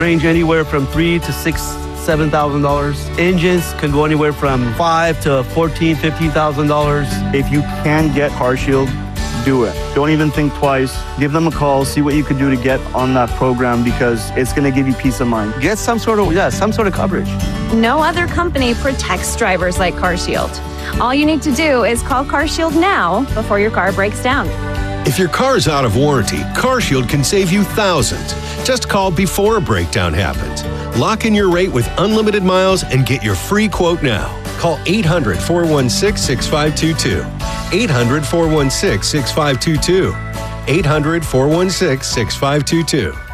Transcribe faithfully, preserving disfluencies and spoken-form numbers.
range anywhere from three to six, seven thousand dollars. Engines can go anywhere from five to fourteen, fifteen thousand dollars. If you can get CarShield, do it. Don't even think twice. Give them a call. See what you can do to get on that program because it's going to give you peace of mind. Get some sort of yeah, some sort of coverage. No other company protects drivers like CarShield. All you need to do is call CarShield now before your car breaks down. If your car is out of warranty, CarShield can save you thousands. Just call before a breakdown happens. Lock in your rate with unlimited miles and get your free quote now. Call eight hundred, four one six, six five two two. eight hundred, four one six, six five two two. eight hundred, four one six, six five two two.